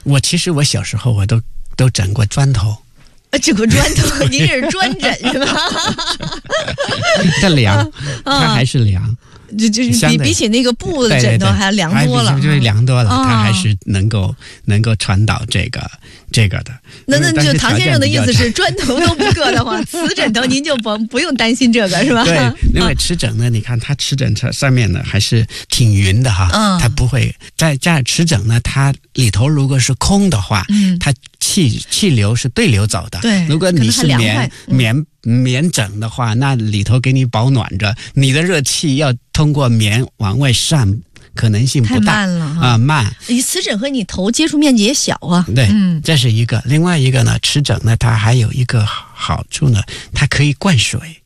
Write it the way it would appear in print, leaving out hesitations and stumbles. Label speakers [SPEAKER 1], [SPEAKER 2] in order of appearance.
[SPEAKER 1] 其实我小时候我都整过砖头。
[SPEAKER 2] 整个砖头，您这是砖枕是吧？
[SPEAKER 1] 它凉，它还是凉。
[SPEAKER 2] 就比起那个布的枕头还凉多了，
[SPEAKER 1] 就是凉多了，它还是能够传导这个的。
[SPEAKER 2] 那就唐先生的意思是，砖头都不硌得慌，瓷枕头您就不用担心这个是吧？
[SPEAKER 1] 对，因为瓷枕呢，你看它瓷枕上面呢还是挺匀的哈，它不会在瓷枕呢，它里头如果是空的话，它气流是对流走的。
[SPEAKER 2] 对，
[SPEAKER 1] 如果你是棉枕的话，那里头给你保暖着，你的热气要通过棉往外散，可能性不大，
[SPEAKER 2] 太慢了
[SPEAKER 1] 啊，慢。
[SPEAKER 2] 你瓷枕和你头接触面积也小啊。
[SPEAKER 1] 对，这是一个。另外一个呢，瓷枕呢，它还有一个好处呢，它可以灌水。